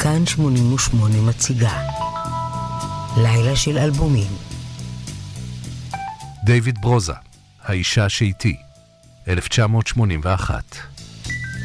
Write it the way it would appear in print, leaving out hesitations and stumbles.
כאן 88 מציגה לילה של אלבומים. דיוויד ברוזה, האישה שאיתי, 1981.